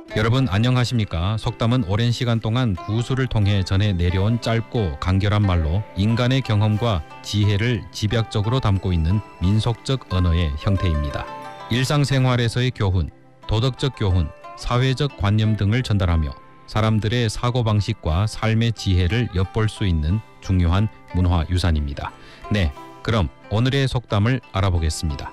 여러분 안녕하십니까? 속담은 오랜 시간 동안 구술을 통해 전해 내려온 짧고 간결한 말로 인간의 경험과 지혜를 집약적으로 담고 있는 민속적 언어의 형태입니다. 일상생활에서의 교훈, 도덕적 교훈, 사회적 관념 등을 전달하며 사람들의 사고방식과 삶의 지혜를 엿볼 수 있는 중요한 문화유산입니다. 네, 그럼 오늘의 속담을 알아보겠습니다.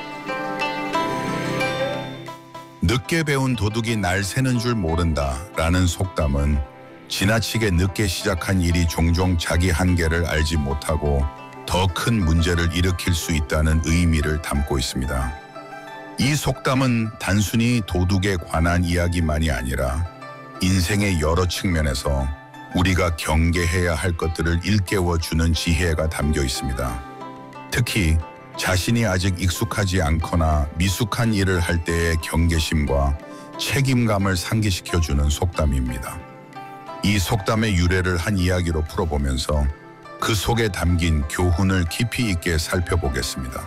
늦게 배운 도둑이 날 새는 줄 모른다 라는 속담은 지나치게 늦게 시작한 일이 종종 자기 한계를 알지 못하고 더 큰 문제를 일으킬 수 있다는 의미를 담고 있습니다. 이 속담은 단순히 도둑에 관한 이야기만이 아니라 인생의 여러 측면에서 우리가 경계해야 할 것들을 일깨워주는 지혜가 담겨 있습니다. 특히 자신이 아직 익숙하지 않거나 미숙한 일을 할 때의 경계심과 책임감을 상기시켜주는 속담입니다. 이 속담의 유래를 한 이야기로 풀어보면서 그 속에 담긴 교훈을 깊이 있게 살펴보겠습니다.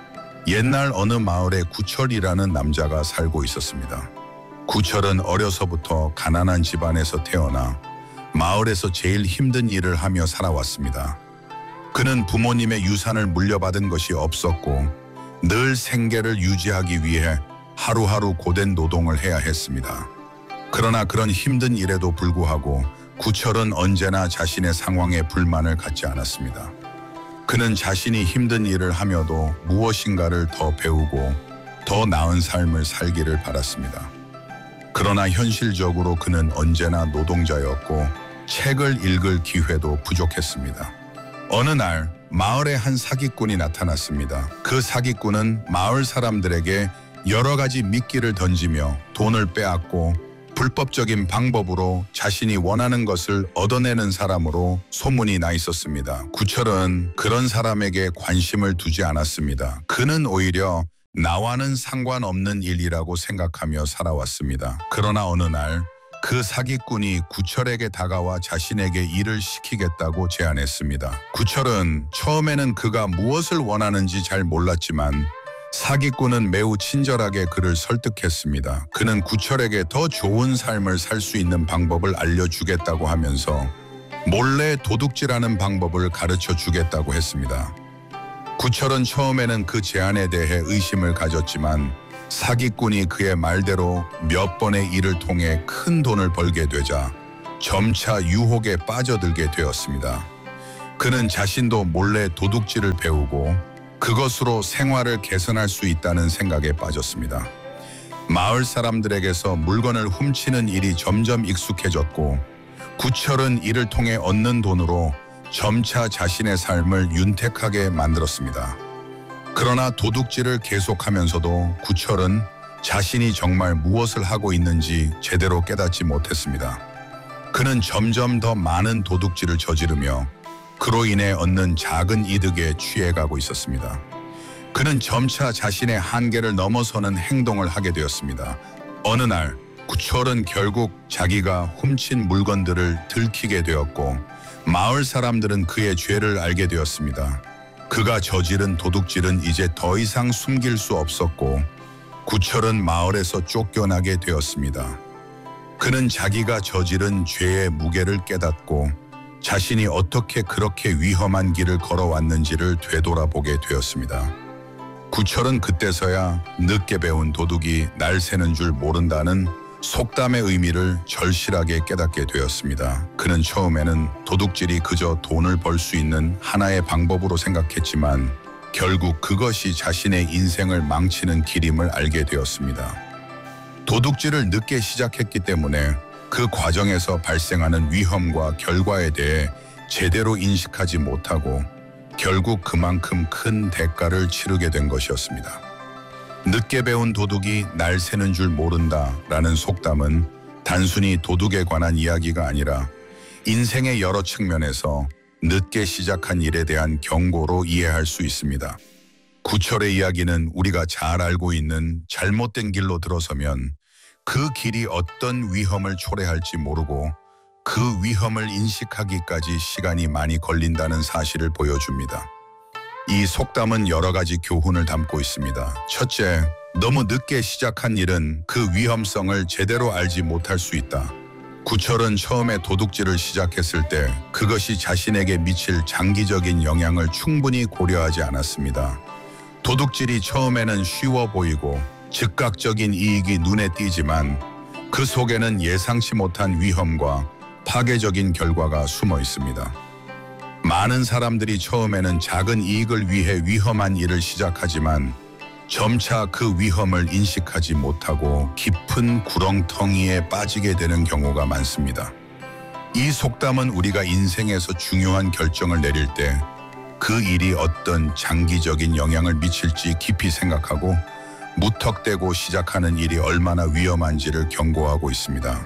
옛날 어느 마을에 구철이라는 남자가 살고 있었습니다. 구철은 어려서부터 가난한 집안에서 태어나 마을에서 제일 힘든 일을 하며 살아왔습니다. 그는 부모님의 유산을 물려받은 것이 없었고 늘 생계를 유지하기 위해 하루하루 고된 노동을 해야 했습니다. 그러나 그런 힘든 일에도 불구하고 구철은 언제나 자신의 상황에 불만을 갖지 않았습니다. 그는 자신이 힘든 일을 하며도 무엇인가를 더 배우고 더 나은 삶을 살기를 바랐습니다. 그러나 현실적으로 그는 언제나 노동자였고 책을 읽을 기회도 부족했습니다. 어느 날 마을에 한 사기꾼이 나타났습니다. 그 사기꾼은 마을 사람들에게 여러 가지 미끼를 던지며 돈을 빼앗고 불법적인 방법으로 자신이 원하는 것을 얻어내는 사람으로 소문이 나 있었습니다. 구철은 그런 사람에게 관심을 두지 않았습니다. 그는 오히려 나와는 상관없는 일이라고 생각하며 살아왔습니다. 그러나 어느 날 그 사기꾼이 구철에게 다가와 자신에게 일을 시키겠다고 제안했습니다. 구철은 처음에는 그가 무엇을 원하는지 잘 몰랐지만 사기꾼은 매우 친절하게 그를 설득했습니다. 그는 구철에게 더 좋은 삶을 살 수 있는 방법을 알려주겠다고 하면서 몰래 도둑질하는 방법을 가르쳐 주겠다고 했습니다. 구철은 처음에는 그 제안에 대해 의심을 가졌지만 사기꾼이 그의 말대로 몇 번의 일을 통해 큰 돈을 벌게 되자 점차 유혹에 빠져들게 되었습니다. 그는 자신도 몰래 도둑질을 배우고 그것으로 생활을 개선할 수 있다는 생각에 빠졌습니다. 마을 사람들에게서 물건을 훔치는 일이 점점 익숙해졌고 구철은 이를 통해 얻는 돈으로 점차 자신의 삶을 윤택하게 만들었습니다. 그러나 도둑질을 계속하면서도 구철은 자신이 정말 무엇을 하고 있는지 제대로 깨닫지 못했습니다. 그는 점점 더 많은 도둑질을 저지르며 그로 인해 얻는 작은 이득에 취해가고 있었습니다. 그는 점차 자신의 한계를 넘어서는 행동을 하게 되었습니다. 어느 날 구철은 결국 자기가 훔친 물건들을 들키게 되었고 마을 사람들은 그의 죄를 알게 되었습니다. 그가 저지른 도둑질은 이제 더 이상 숨길 수 없었고 구철은 마을에서 쫓겨나게 되었습니다. 그는 자기가 저지른 죄의 무게를 깨닫고 자신이 어떻게 그렇게 위험한 길을 걸어왔는지를 되돌아보게 되었습니다. 구철은 그때서야 늦게 배운 도둑이 날 새는 줄 모른다는 속담의 의미를 절실하게 깨닫게 되었습니다. 그는 처음에는 도둑질이 그저 돈을 벌 수 있는 하나의 방법으로 생각했지만 결국 그것이 자신의 인생을 망치는 길임을 알게 되었습니다. 도둑질을 늦게 시작했기 때문에 그 과정에서 발생하는 위험과 결과에 대해 제대로 인식하지 못하고 결국 그만큼 큰 대가를 치르게 된 것이었습니다. 늦게 배운 도둑이 날 새는 줄 모른다 라는 속담은 단순히 도둑에 관한 이야기가 아니라 인생의 여러 측면에서 늦게 시작한 일에 대한 경고로 이해할 수 있습니다. 구철의 이야기는 우리가 잘 알고 있는 잘못된 길로 들어서면 그 길이 어떤 위험을 초래할지 모르고 그 위험을 인식하기까지 시간이 많이 걸린다는 사실을 보여줍니다. 이 속담은 여러 가지 교훈을 담고 있습니다. 첫째, 너무 늦게 시작한 일은 그 위험성을 제대로 알지 못할 수 있다. 구철은 처음에 도둑질을 시작했을 때 그것이 자신에게 미칠 장기적인 영향을 충분히 고려하지 않았습니다. 도둑질이 처음에는 쉬워 보이고 즉각적인 이익이 눈에 띄지만 그 속에는 예상치 못한 위험과 파괴적인 결과가 숨어 있습니다. 많은 사람들이 처음에는 작은 이익을 위해 위험한 일을 시작하지만 점차 그 위험을 인식하지 못하고 깊은 구렁텅이에 빠지게 되는 경우가 많습니다. 이 속담은 우리가 인생에서 중요한 결정을 내릴 때 그 일이 어떤 장기적인 영향을 미칠지 깊이 생각하고 무턱대고 시작하는 일이 얼마나 위험한지를 경고하고 있습니다.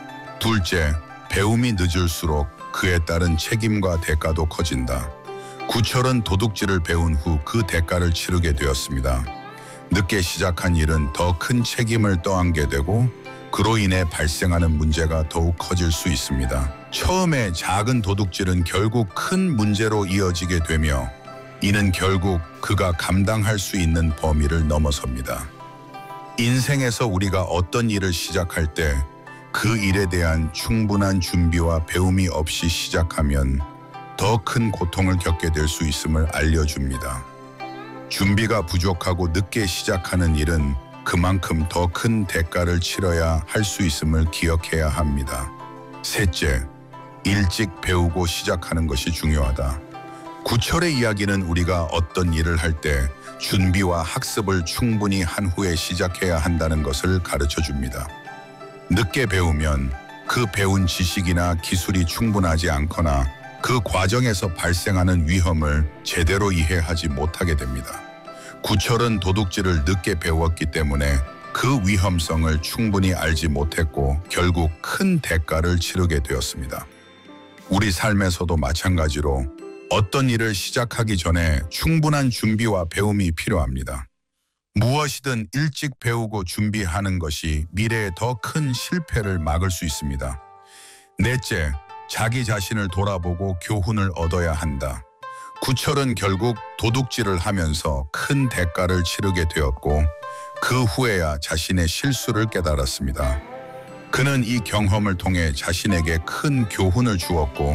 둘째, 배움이 늦을수록 그에 따른 책임과 대가도 커진다. 구철은 도둑질을 배운 후 그 대가를 치르게 되었습니다. 늦게 시작한 일은 더 큰 책임을 떠안게 되고 그로 인해 발생하는 문제가 더욱 커질 수 있습니다. 처음에 작은 도둑질은 결국 큰 문제로 이어지게 되며 이는 결국 그가 감당할 수 있는 범위를 넘어섭니다. 인생에서 우리가 어떤 일을 시작할 때 그 일에 대한 충분한 준비와 배움이 없이 시작하면 더 큰 고통을 겪게 될 수 있음을 알려줍니다. 준비가 부족하고 늦게 시작하는 일은 그만큼 더 큰 대가를 치러야 할 수 있음을 기억해야 합니다. 셋째, 일찍 배우고 시작하는 것이 중요하다. 구철의 이야기는 우리가 어떤 일을 할 때 준비와 학습을 충분히 한 후에 시작해야 한다는 것을 가르쳐 줍니다. 늦게 배우면 그 배운 지식이나 기술이 충분하지 않거나 그 과정에서 발생하는 위험을 제대로 이해하지 못하게 됩니다. 구철은 도둑질을 늦게 배웠기 때문에 그 위험성을 충분히 알지 못했고 결국 큰 대가를 치르게 되었습니다. 우리 삶에서도 마찬가지로 어떤 일을 시작하기 전에 충분한 준비와 배움이 필요합니다. 무엇이든 일찍 배우고 준비하는 것이 미래에 더 큰 실패를 막을 수 있습니다. 넷째, 자기 자신을 돌아보고 교훈을 얻어야 한다. 구철은 결국 도둑질을 하면서 큰 대가를 치르게 되었고 그 후에야 자신의 실수를 깨달았습니다. 그는 이 경험을 통해 자신에게 큰 교훈을 주었고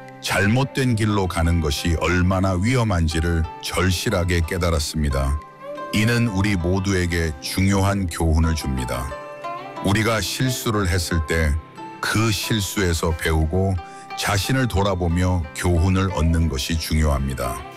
잘못된 길로 가는 것이 얼마나 위험한지를 절실하게 깨달았습니다. 이는 우리 모두에게 중요한 교훈을 줍니다. 우리가 실수를 했을 때 그 실수에서 배우고 자신을 돌아보며 교훈을 얻는 것이 중요합니다.